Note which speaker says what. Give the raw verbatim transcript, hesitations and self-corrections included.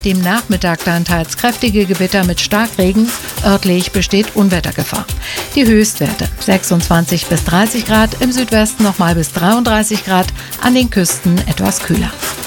Speaker 1: Dem Nachmittag dann teils kräftige Gewitter mit Starkregen. Örtlich besteht Unwettergefahr. Die Höchstwerte sechsundzwanzig bis dreißig Grad, im Südwesten nochmal bis dreiunddreißig Grad, an den Küsten etwas kühler.